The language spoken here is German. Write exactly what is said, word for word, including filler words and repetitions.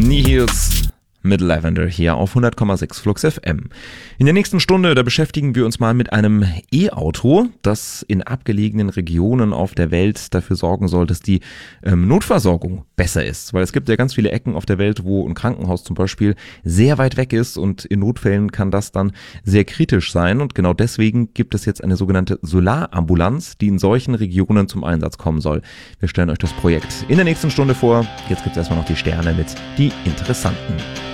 Nihils mit Lavender hier auf hundert Komma sechs Flux F M. In der nächsten Stunde, da beschäftigen wir uns mal mit einem E-Auto, das in abgelegenen Regionen auf der Welt dafür sorgen soll, dass die ähm, Notversorgung besser ist. Weil es gibt ja ganz viele Ecken auf der Welt, wo ein Krankenhaus zum Beispiel sehr weit weg ist und in Notfällen kann das dann sehr kritisch sein. Und genau deswegen gibt es jetzt eine sogenannte Solarambulanz, die in solchen Regionen zum Einsatz kommen soll. Wir stellen euch das Projekt in der nächsten Stunde vor. Jetzt gibt es erstmal noch die Sterne mit die Interessanten.